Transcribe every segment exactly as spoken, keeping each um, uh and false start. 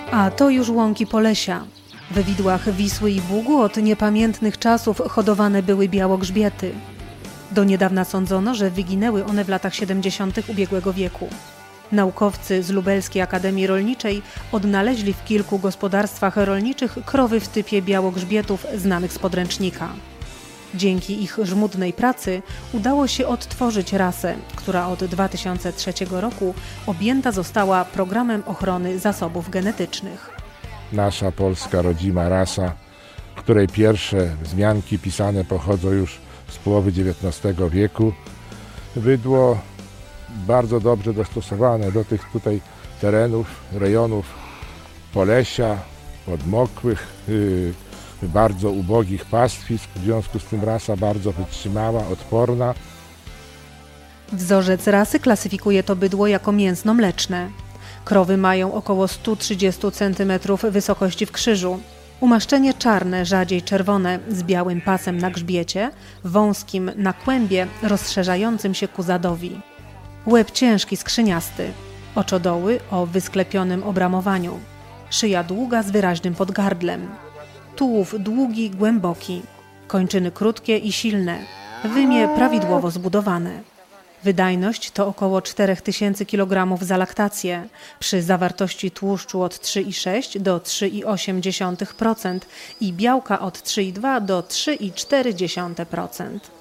A to już łąki Polesia. We widłach Wisły i Bugu od niepamiętnych czasów hodowane były białogrzbiety. Do niedawna sądzono, że wyginęły one w latach siedemdziesiątych ubiegłego wieku. Naukowcy z Lubelskiej Akademii Rolniczej odnaleźli w kilku gospodarstwach rolniczych krowy w typie białogrzbietów znanych z podręcznika. Dzięki ich żmudnej pracy udało się odtworzyć rasę, która od dwa tysiące trzeciego roku objęta została programem ochrony zasobów genetycznych. Nasza polska rodzima rasa, której pierwsze wzmianki pisane pochodzą już z połowy dziewiętnastego wieku. Bydło bardzo dobrze dostosowane do tych tutaj terenów, rejonów Polesia, podmokłych, yy, bardzo ubogich pastwisk. W związku z tym rasa bardzo wytrzymała, odporna. Wzorzec rasy klasyfikuje to bydło jako mięsno-mleczne. Krowy mają około sto trzydzieści centymetrów wysokości w krzyżu. Umaszczenie czarne, rzadziej czerwone, z białym pasem na grzbiecie, wąskim na kłębie, rozszerzającym się ku zadowi. Łeb ciężki, skrzyniasty. Oczodoły o wysklepionym obramowaniu. Szyja długa z wyraźnym podgardlem. Tułów długi, głęboki. Kończyny krótkie i silne. Wymie prawidłowo zbudowane. Wydajność to około cztery tysiące kilogramów za laktację, przy zawartości tłuszczu od trzy przecinek sześć do trzy przecinek osiem procent i białka od trzy przecinek dwa do trzy przecinek cztery procent.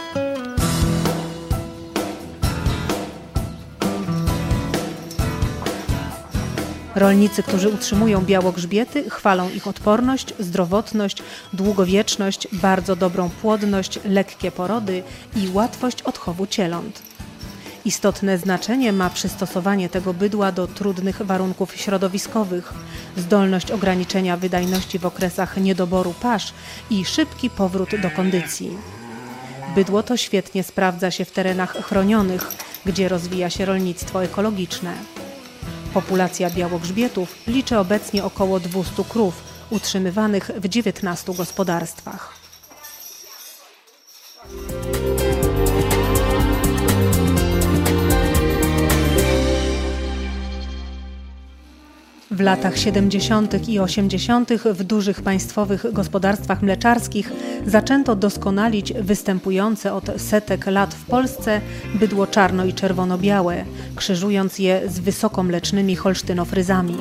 Rolnicy, którzy utrzymują białogrzbiety, chwalą ich odporność, zdrowotność, długowieczność, bardzo dobrą płodność, lekkie porody i łatwość odchowu cieląt. Istotne znaczenie ma przystosowanie tego bydła do trudnych warunków środowiskowych, zdolność ograniczenia wydajności w okresach niedoboru pasz i szybki powrót do kondycji. Bydło to świetnie sprawdza się w terenach chronionych, gdzie rozwija się rolnictwo ekologiczne. Populacja białogrzbietów liczy obecnie około dwieście krów, utrzymywanych w dziewiętnastu gospodarstwach. W latach siedemdziesiątych i osiemdziesiątych w dużych państwowych gospodarstwach mleczarskich zaczęto doskonalić występujące od setek lat w Polsce bydło czarno- i czerwono-białe, krzyżując je z wysokomlecznymi holsztynofryzami.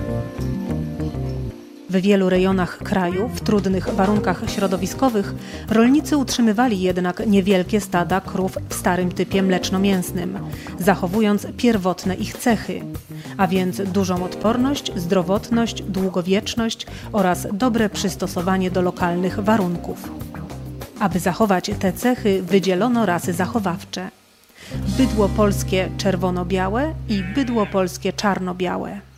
W wielu rejonach kraju, w trudnych warunkach środowiskowych, rolnicy utrzymywali jednak niewielkie stada krów w starym typie mleczno-mięsnym, zachowując pierwotne ich cechy, a więc dużą odporność, zdrowotność, długowieczność oraz dobre przystosowanie do lokalnych warunków. Aby zachować te cechy, wydzielono rasy zachowawcze: bydło polskie czerwono-białe i bydło polskie czarno-białe.